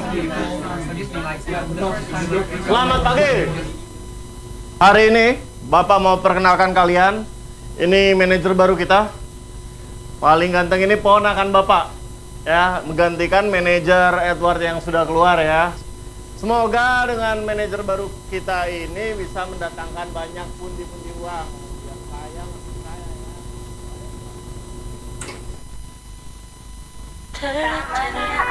Selamat pagi. Hari ini Bapak mau perkenalkan kalian. Ini manajer baru kita. Paling ganteng ini ponakan Bapak. Ya, menggantikan manajer Edward yang sudah keluar ya. Semoga dengan manajer baru kita ini bisa mendatangkan banyak pundi-pundi uang. Biar kaya makin kaya ya.